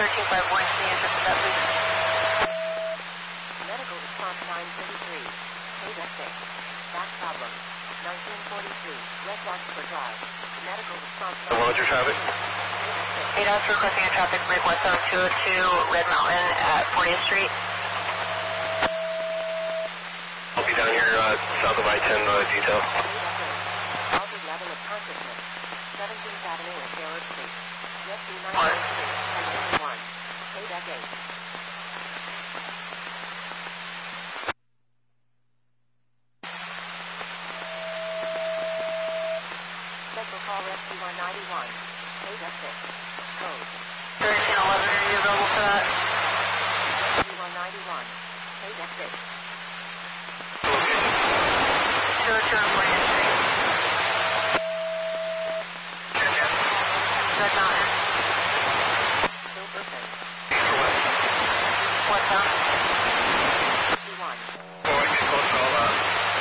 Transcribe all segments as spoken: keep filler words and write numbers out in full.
thirteen five one, can you interpret that, please? Medical response nine thirty-three. Eight F six. Back problem. nineteen forty-three. West Oxford Drive. Medical response nine. What was your traffic? eight ounce requesting a traffic break one seven two oh two Red Mountain at fortieth Street. I'll be down here uh, south of I ten uh, detail. Altered level of consciousness. seventeenth Avenue and Taylor Street. Rescue nine thirty-three. ten one. K deck eight. Central call rescue one ninety-one. K deck six. Code. thirteen eleven, are you available for that? Rescue one ninety-one. K deck six. two oh two and fortieth Street. Red Mountain. Silverton. Westbound. fifty-one. Oh, I get close to all that.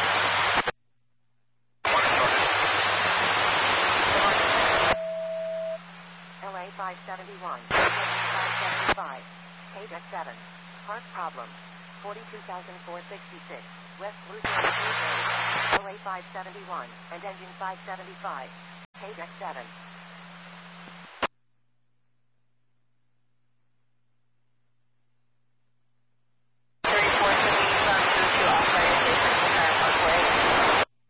L A five seventy-one. five seventy-five. K deck seven. Park problem. forty-two thousand four hundred sixty-six. West Blue Road. L A five seventy-one. And engine five seventy-five. K deck seven.